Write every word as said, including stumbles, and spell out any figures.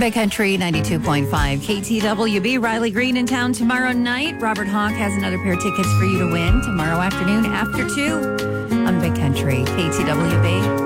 Big Country ninety-two point five K T W B. Riley Green in town tomorrow night. Robert Hawk has another pair of tickets for you to win tomorrow afternoon after two on Big Country K T W B.